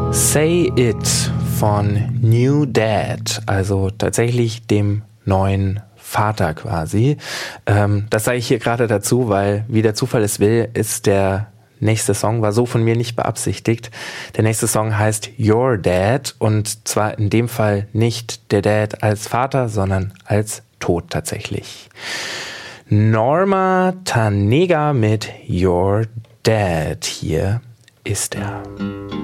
Say It von New Dad, also tatsächlich dem neuen Vater quasi. Das sage ich hier gerade dazu, weil, wie der Zufall es will, ist der nächste Song, war so von mir nicht beabsichtigt. Der nächste Song heißt Your Dad und zwar in dem Fall nicht der Dad als Vater, sondern als Tod tatsächlich. Norma Tanega mit Your Dad. Hier ist er.